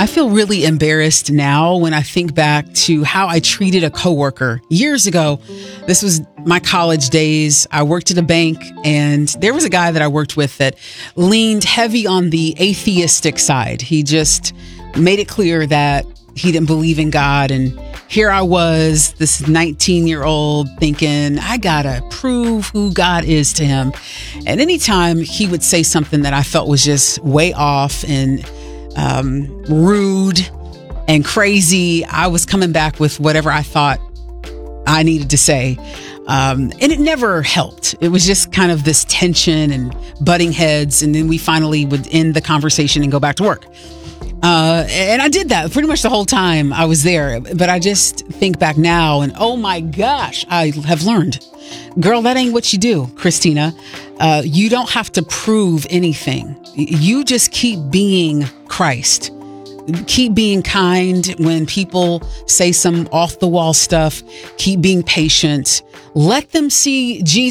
I feel really embarrassed now when I think back to how I treated a coworker years ago. This was my college days. I worked at a bank, and there was a guy that I worked with that leaned heavy on the atheistic side. He just made it clear that he didn't believe in God. And here I was, this 19-year-old thinking, I gotta prove who God is to him. And anytime he would say something that I felt was just way off and rude and crazy, I was coming back with whatever I thought I needed to say. And it never helped. It was just kind of this tension and butting heads. And then we finally would end the conversation and go back to work. And I did that pretty much the whole time I was there. But I just think back now and, oh my gosh, I have learned. Girl, that ain't what you do, Christina. You don't have to prove anything. You just keep being Christ. Keep being kind when people say some off the wall stuff. Keep being patient. Let them see Jesus.